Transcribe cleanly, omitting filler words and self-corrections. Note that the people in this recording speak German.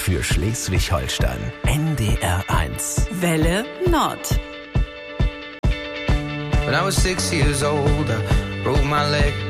für Schleswig-Holstein. NDR1. Welle Nord. When I was 6 years old, I broke my leg.